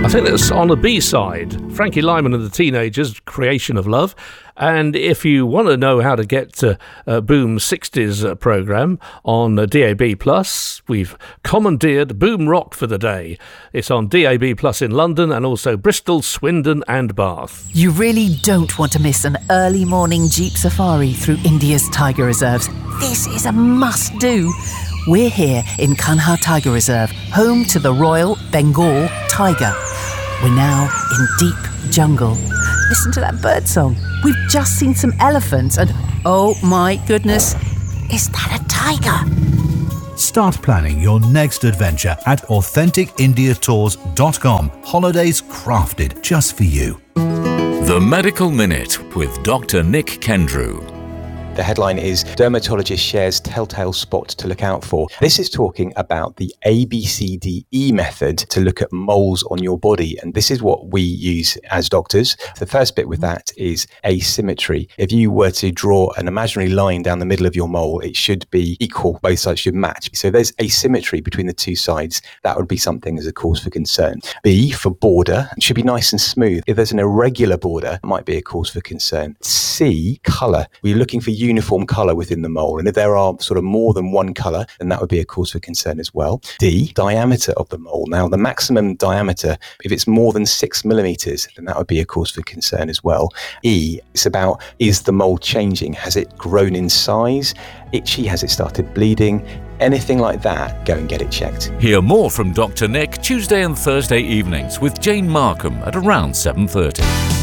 think that's on the B-side, Frankie Lyman and the Teenagers, Creation of Love. And if you want to know how to get to Boom 60s programme on DAB+, we've commandeered Boom Rock for the day. It's on DAB+ in London and also Bristol, Swindon and Bath. You really don't want to miss an early morning Jeep safari through India's tiger reserves. This is a must-do. We're here in Kanha Tiger Reserve, home to the Royal Bengal tiger. We're now in deep jungle. Listen to that bird song. We've just seen some elephants and, oh my goodness, is that a tiger? Start planning your next adventure at AuthenticIndiaTours.com. Holidays crafted just for you. The Medical Minute with Dr. Nick Kendrew. The headline is Dermatologist Shares Telltale Spot to Look Out For. This is talking about the ABCDE method to look at moles on your body. And this is what we use as doctors. The first bit with that is asymmetry. If you were to draw an imaginary line down the middle of your mole, it should be equal. Both sides should match. So there's asymmetry between the two sides. That would be something as a cause for concern. B, for border, it should be nice and smooth. If there's an irregular border, it might be a cause for concern. C, colour. We're looking for uniform colour within the mole, and if there are sort of more than one colour, then that would be a cause for concern as well. D, diameter of the mole. Now, the maximum diameter, if it's more than 6 millimetres, then that would be a cause for concern as well. E, it's about, is the mole changing? Has it grown in size? Itchy? Has it started bleeding? Anything like that, go and get it checked. Hear more from Dr. Nick Tuesday and Thursday evenings with Jane Markham at around 7:30.